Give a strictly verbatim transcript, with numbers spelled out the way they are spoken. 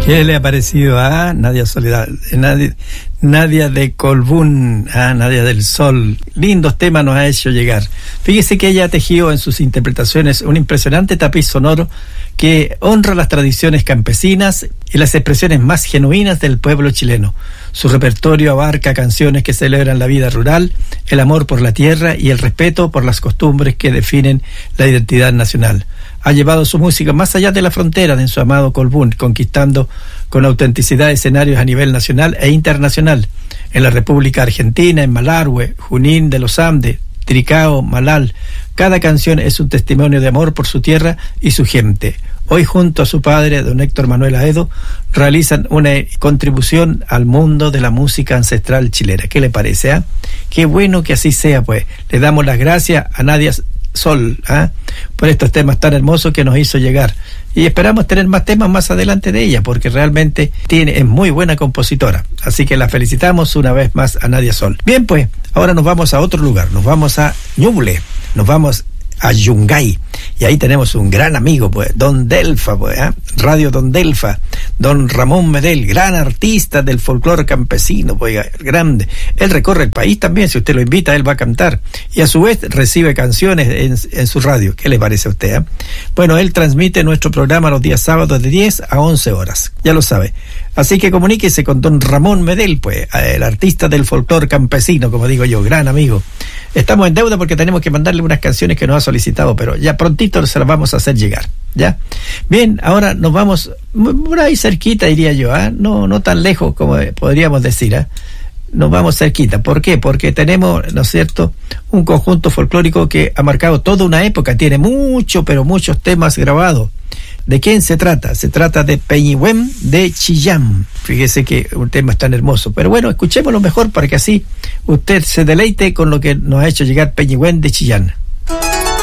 ¿Qué le ha parecido a Nadia Soledad? Nadia, Nadia de Colbún, a Nadia del Sol. Lindos temas nos ha hecho llegar. Fíjese que ella ha tejido en sus interpretaciones un impresionante tapiz sonoro que honra las tradiciones campesinas y las expresiones más genuinas del pueblo chileno. Su repertorio abarca canciones que celebran la vida rural, el amor por la tierra y el respeto por las costumbres que definen la identidad nacional. Ha llevado su música más allá de la frontera de su amado Colbún, conquistando con autenticidad escenarios a nivel nacional e internacional. En la República Argentina, en Malargüe, Junín de los Andes, Tricao, Malal. Cada canción es un testimonio de amor por su tierra y su gente. Hoy, junto a su padre, don Héctor Manuel Aedo, realizan una contribución al mundo de la música ancestral chilena. ¿Qué le parece? Eh? Qué bueno que así sea, pues. Le damos las gracias a Nadia Sol, ¿eh? por estos temas tan hermosos que nos hizo llegar. Y esperamos tener más temas más adelante de ella, porque realmente tiene, es muy buena compositora. Así que la felicitamos una vez más a Nadia Sol. Bien, pues, ahora nos vamos a otro lugar. Nos vamos a Ñuble. Nos vamos a Yungay, y ahí tenemos un gran amigo, pues, Don Delfa, pues, ¿eh? Radio Don Delfa, Don Ramón Medel, gran artista del folclore campesino, pues, grande. Él recorre el país también, si usted lo invita, él va a cantar, y a su vez recibe canciones en, en su radio. ¿Qué le parece a usted? Eh? Bueno, él transmite nuestro programa los días sábados de diez a once horas, ya lo sabe. Así que comuníquese con Don Ramón Medel, pues, el artista del folclore campesino, como digo yo, gran amigo. Estamos en deuda porque tenemos que mandarle unas canciones que nos ha solicitado, pero ya prontito se las vamos a hacer llegar, ¿ya? Bien, ahora nos vamos por ahí cerquita, diría yo, ¿eh? No, no tan lejos como podríamos decir, ¿eh? Nos vamos cerquita. ¿Por qué? Porque tenemos, ¿no es cierto?, un conjunto folclórico que ha marcado toda una época, tiene mucho, pero muchos temas grabados. ¿De quién se trata? Se trata de Peñigüén de Chillán. Fíjese que un tema es tan hermoso. Pero bueno, escuchémoslo mejor para que así usted se deleite con lo que nos ha hecho llegar Peñigüén de Chillán.